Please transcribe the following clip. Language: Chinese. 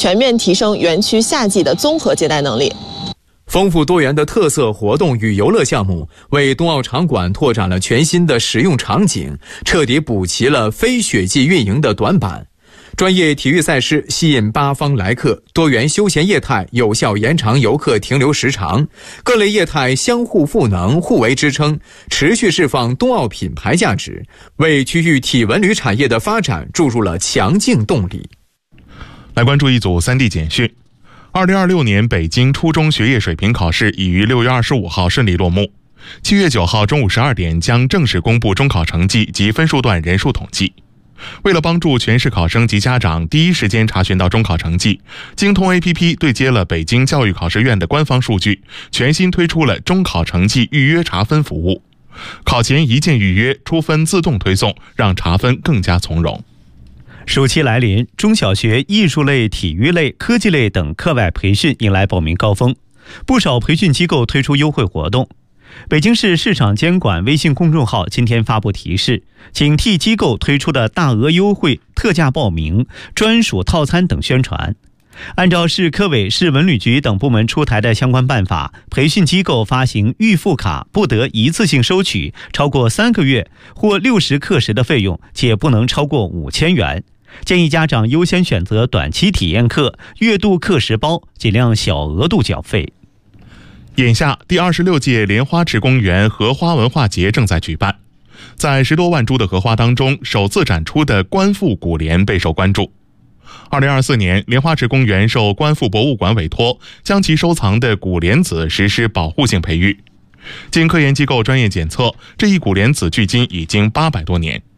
全面提升园区夏季的综合接待能力。 丰富多元的特色活动与游乐项目，为冬奥场馆拓展了全新的使用场景，彻底补齐了非雪季运营的短板。专业体育赛事吸引八方来客，多元休闲业态有效延长游客停留时长，各类业态相互赋能，互为支撑，持续释放冬奥品牌价值，为区域体文旅产业的发展注入了强劲动力。 来关注一组3D 简讯。2026年北京初中学业水平考试已于6月25号顺利落幕。7月9号中午12点将正式公布中考成绩及分数段人数统计。为了帮助全市考生及家长第一时间查询到中考成绩，京通 APP 对接了北京教育考试院的官方数据，全新推出了中考成绩预约查分服务。考前一键预约，出分自动推送，让查分更加从容。 暑期来临，中小学艺术类、体育类、科技类等课外培训迎来报名高峰，不少培训机构推出优惠活动。北京市市场监管微信公众号今天发布提示，警惕机构推出的大额优惠、特价报名、专属套餐等宣传。按照市科委、市文旅局等部门出台的相关办法，培训机构发行预付卡不得一次性收取超过3个月或60课时的费用，且不能超过5000元。建议家长优先选择短期体验课、月度课时包，尽量小额度缴费。 眼下第26届莲花池公园荷花文化节正在举办，在10多万株的荷花当中，首次展出的官复古莲备受关注。2024年，莲花池公园受官复博物馆委托，将其收藏的古莲子实施保护性培育。经科研机构专业检测，这一古莲子距今已经800多年。